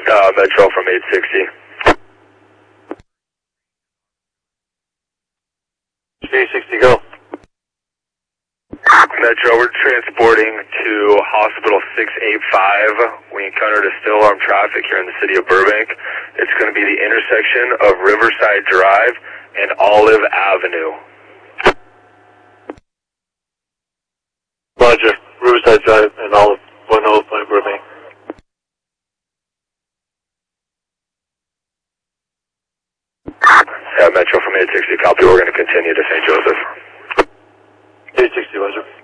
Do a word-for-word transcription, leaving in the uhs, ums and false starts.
Uh, Metro from eight sixty. eight sixty, go. Metro, we're transporting to Hospital six eighty-five. We encountered a still armed traffic here in the city of Burbank. It's going to be the intersection of Riverside Drive and Olive Avenue. Roger. Riverside Drive and Olive, one Olive Point, Burbank. Yeah, Metro from eight sixty, copy. We're going to continue to Saint Joseph. eight sixty, Roger.